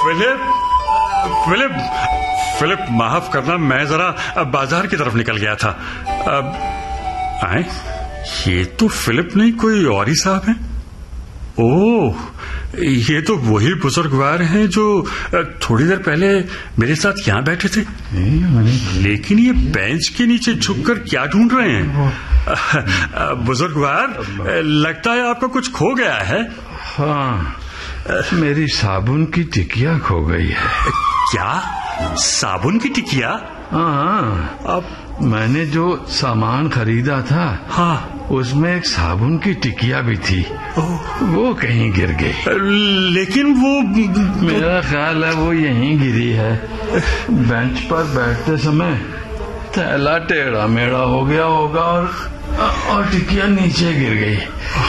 Philip, माफ करना, मैं जरा बाजार की तरफ निकल गया था। आए, ये तो फिलिप नहीं, कोई और ही साहब हैं। ओह, ये तो वही बुजुर्गवार हैं जो थोड़ी देर पहले मेरे साथ यहाँ बैठे थे। लेकिन ये बेंच के नीचे झुककर क्या ढूंढ रहे हैं? बुजुर्गवार, लगता है आपका कुछ खो गया है। हाँ, मेरी साबुन की टिकिया खो गई है। क्या? साबुन की टिकिया? हाँ, अब मैंने जो सामान खरीदा था, हाँ, उसमें एक साबुन की टिकिया भी थी। वो कहीं गिर गई। लेकिन वो, मेरा ख्याल है वो यहीं गिरी है। बेंच पर बैठते समय थैला टेढ़ा मेढ़ा हो गया होगा और टिकिया नीचे गिर गई।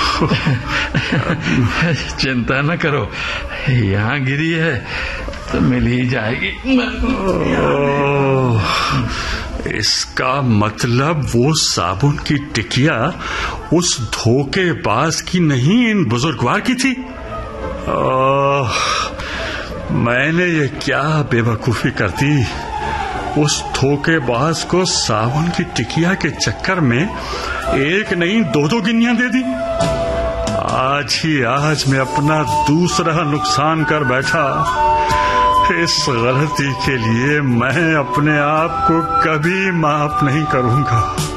चिंता न करो, यहाँ गिरी है तो मिल ही जाएगी। इसका मतलब वो साबुन की टिकिया उस धोखेबाज की नहीं, इन बुजुर्गवार की थी। मैंने ये क्या बेवकूफी कर दी। उस धोखेबाज को साबुन की टिकिया के चक्कर में एक नहीं दो गिन्नियां दे दी। आज मैं अपना दूसरा नुकसान कर बैठा। इस गलती के लिए मैं अपने आप को कभी माफ नहीं करूंगा।